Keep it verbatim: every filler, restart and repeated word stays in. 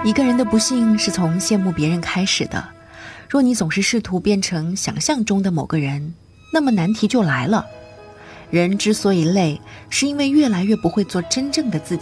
一个人的不幸是从羡慕别人开始的，若你总是试图变成想象中的某个人，那么难题就来了。人之所以累，是因为越来越不会做真正的自己。